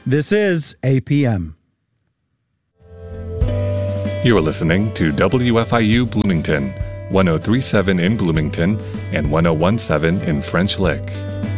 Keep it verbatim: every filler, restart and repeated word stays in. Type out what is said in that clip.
This is A P M. You are listening to W F I U Bloomington, one oh three point seven in Bloomington and one oh one point seven in French Lick.